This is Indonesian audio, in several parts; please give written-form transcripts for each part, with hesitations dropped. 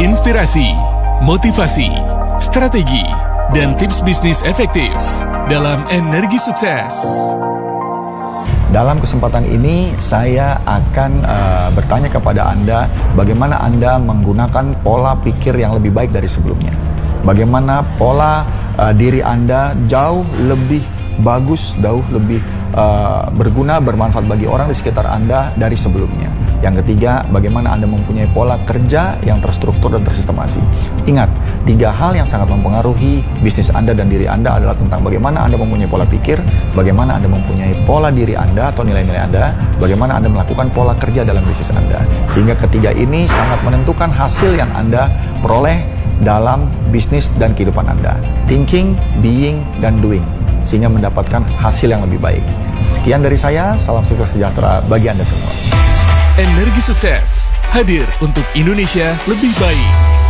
Inspirasi, motivasi, strategi, dan tips bisnis efektif dalam Energi Sukses. Dalam kesempatan ini saya akan bertanya kepada Anda bagaimana Anda menggunakan pola pikir yang lebih baik dari sebelumnya. Bagaimana pola diri Anda jauh lebih bagus, jauh lebih berguna, bermanfaat bagi orang di sekitar Anda dari sebelumnya. Yang ketiga, bagaimana Anda mempunyai pola kerja yang terstruktur dan tersistemasi. Ingat, 3 hal yang sangat mempengaruhi bisnis Anda dan diri Anda adalah tentang bagaimana Anda mempunyai pola pikir, bagaimana Anda mempunyai pola diri Anda atau nilai-nilai Anda, bagaimana Anda melakukan pola kerja dalam bisnis Anda. Sehingga ketiga ini sangat menentukan hasil yang Anda peroleh dalam bisnis dan kehidupan Anda. Thinking, being, dan doing. Sehingga mendapatkan hasil yang lebih baik. Sekian dari saya, salam sukses sejahtera bagi Anda semua. Energi Sukses hadir untuk Indonesia lebih baik.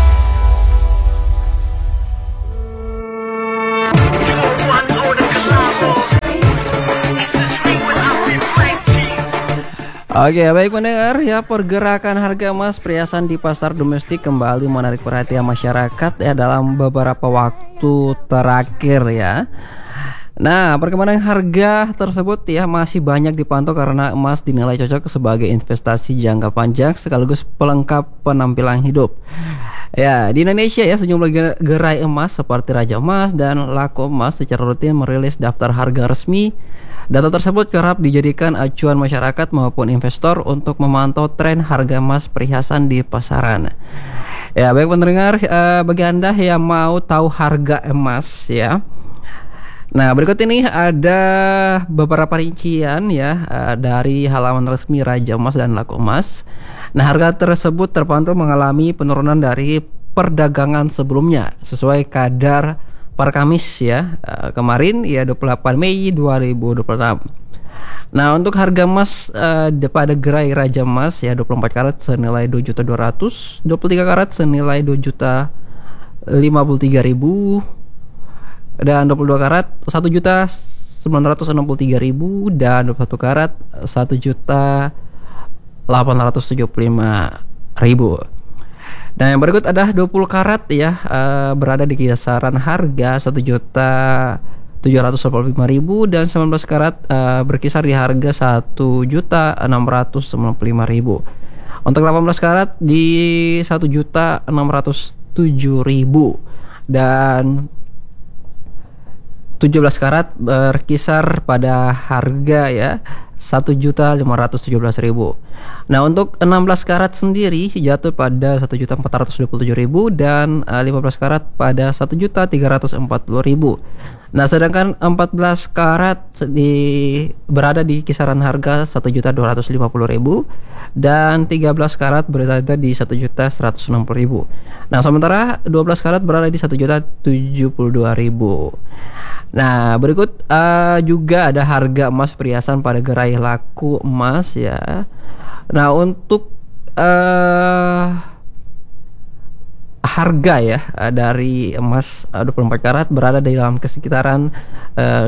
Oke, baik pendengar ya, pergerakan harga emas perhiasan di pasar domestik kembali menarik perhatian masyarakat ya dalam beberapa waktu terakhir ya. Nah, perkembangan harga tersebut ya masih banyak dipantau karena emas dinilai cocok sebagai investasi jangka panjang sekaligus pelengkap penampilan hidup. Ya, di Indonesia ya sejumlah gerai emas seperti Raja Emas dan Laku Emas secara rutin merilis daftar harga resmi. Data tersebut kerap dijadikan acuan masyarakat maupun investor untuk memantau tren harga emas perhiasan di pasaran. Ya, baik pendengar, bagi Anda yang mau tahu harga emas ya. Nah, berikut ini ada beberapa rincian ya dari halaman resmi Raja Emas dan Laku Emas. Nah, harga tersebut terpantau mengalami penurunan dari perdagangan sebelumnya sesuai kadar per Kamis ya kemarin ya 28 Mei 2026. Nah, untuk harga emas pada gerai Raja Emas ya 24 karat senilai 2.200.000, 23 karat senilai 2.053.000 dan 22 karat 1.963.000 dan 21 karat 1.875.000. Nah, yang berikut ada 20 karat ya berada di kisaran harga 1.785.000 dan 19 karat berkisar di harga 1.695.000. Untuk 18 karat di 1.607.000 dan 17 karat berkisar pada harga ya 1.517.000. Nah, untuk 16 karat sendiri jatuh pada 1.427.000 dan 15 karat pada 1.340.000. Nah, sedangkan 14 karat berada di kisaran harga 1.250.000 dan 13 karat berada di 1.160.000. Nah, sementara 12 karat berada di 1.072.000. Nah, berikut juga ada harga emas perhiasan pada gerai Laku Emas ya. Nah, untuk harga ya dari emas 24 karat berada di dalam kesekitaran 2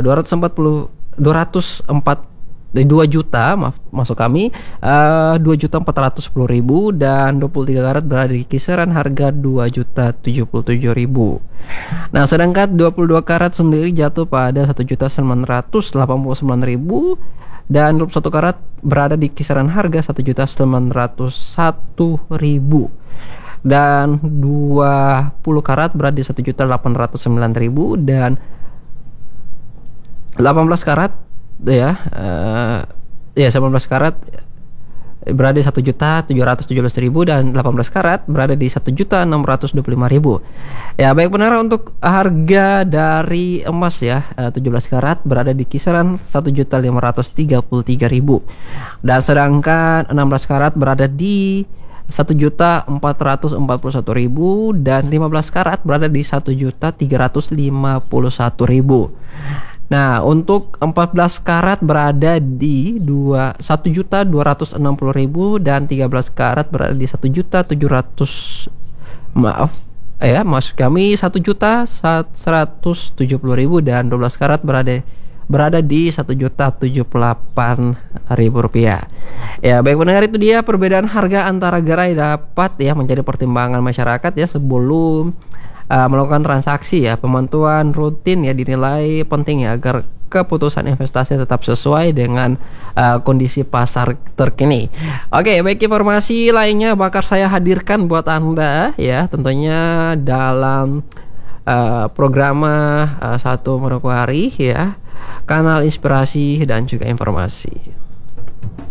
juta, maksud kami 2.410.000 dan 23 karat berada di kisaran harga 2.077.000. Nah, sedangkan 22 karat sendiri jatuh pada 1.989.000 dan 21 karat berada di kisaran harga 1.901.000 dan 20 karat berada di 1.809.000 dan 18 karat ya 19 karat berada di 1.717.000 dan 18 karat berada di 1.625.000. Ya, baik benar untuk harga dari emas ya 17 karat berada di kisaran 1.533.000 dan sedangkan 16 karat berada di 1.441.000 dan 15 karat berada di 1.351.000. Nah, untuk 14 karat berada di 1.260.000 dan 13 karat berada di 1.700.000 1.170.000 dan 12 karat berada berada di Rp1.078.000. Ya, baik pendengar, itu dia perbedaan harga antara gerai dapat ya menjadi pertimbangan masyarakat ya sebelum melakukan transaksi ya. Pemantauan rutin ya dinilai penting ya agar keputusan investasi tetap sesuai dengan kondisi pasar terkini. Oke, baik, informasi lainnya bakal saya hadirkan buat Anda ya, tentunya dalam program Satu Manokwari ya, kanal inspirasi dan juga informasi.